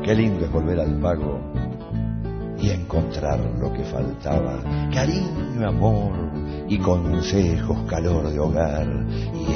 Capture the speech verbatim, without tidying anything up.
Qué lindo es volver al pago y encontrar lo que faltaba. Cariño, amor y consejos, calor de hogar y